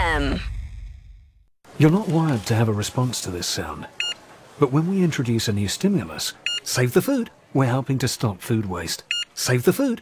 FM. You're not wired to have a response to this sound. But when we introduce a new stimulus, save the food, we're helping to stop food waste. Save the food,